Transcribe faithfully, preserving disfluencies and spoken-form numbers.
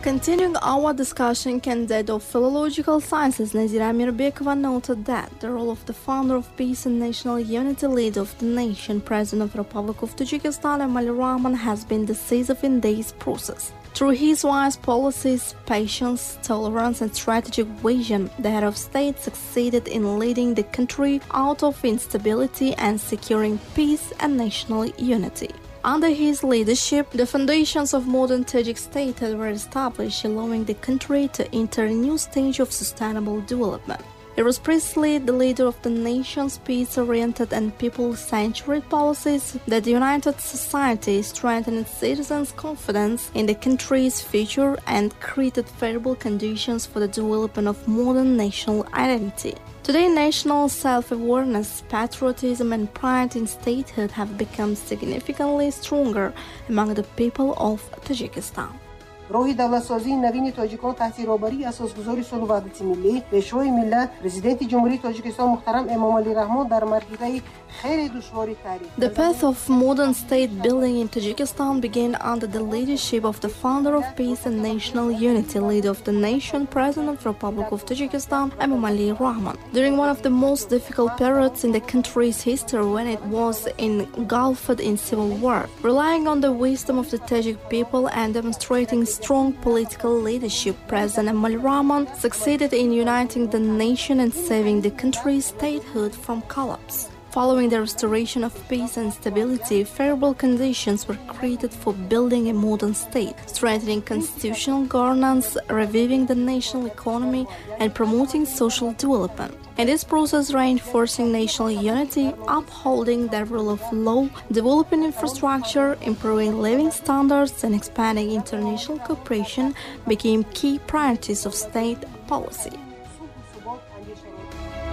Continuing our discussion, candidate of philological sciences Nazira Mirbekova noted that the role of the founder of peace and national unity, leader of the nation, President of the Republic of Tajikistan, Emomali Rahmon, has been decisive in this process. Through his wise policies, patience, tolerance, and strategic vision, the head of state succeeded in leading the country out of instability and securing peace and national unity. Under his leadership, the foundations of modern Tajik statehood were established, allowing the country to enter a new stage of sustainable development. He was precisely the leader of the nation's peace-oriented and people-centered policies that united society, strengthened its citizens' confidence in the country's future, and created favorable conditions for the development of modern national identity. Today, national self-awareness, patriotism, and pride in statehood have become significantly stronger among the people of Tajikistan. روحی دولتسازی نوین تاجیکان تحت رهبری اساسگذاری صلح و وحدت ملی پیشوای ملت پرزیدنت جمهوری تاجیکستان محترم امامعلی رحمان در مرحله خیلی دشواری تعریف. The path of modern state building in Tajikistan began under the leadership of the founder of peace and national unity, leader of the nation, President of the Republic of Tajikistan, Emomali Rahmon. During one of the most difficult periods in the country's history, when it was engulfed in civil war, relying on the wisdom of the Tajik people and demonstrating strong political leadership, President Emomali Rahmon succeeded in uniting the nation and saving the country's statehood from collapse. Following the restoration of peace and stability, favorable conditions were created for building a modern state, strengthening constitutional governance, reviving the national economy, and promoting social development. In this process, reinforcing national unity, upholding the rule of law, developing infrastructure, improving living standards, and expanding international cooperation became key priorities of state policy.